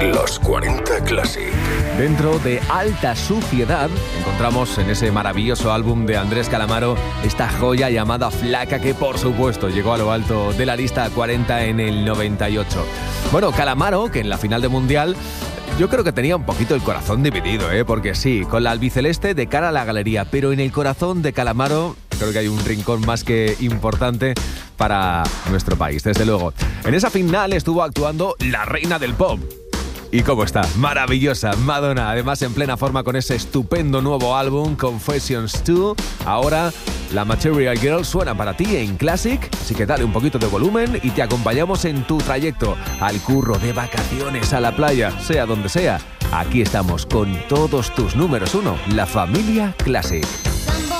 Los 40 Classic. Dentro de Alta Suciedad encontramos en ese maravilloso álbum de Andrés Calamaro esta joya llamada Flaca, que por supuesto llegó a lo alto de la lista 40 en el 98. Bueno, Calamaro, que en la final de Mundial yo creo que tenía un poquito el corazón dividido, porque sí, con la albiceleste de cara a la galería, pero en el corazón de Calamaro creo que hay un rincón más que importante para nuestro país, desde luego. En esa final estuvo actuando la reina del pop. ¿Y cómo está? Maravillosa, Madonna, además en plena forma con ese estupendo nuevo álbum, Confessions 2. Ahora, la Material Girl suena para ti en Classic, así que dale un poquito de volumen y te acompañamos en tu trayecto al curro, de vacaciones, a la playa, sea donde sea. Aquí estamos con todos tus números 1, la familia Classic.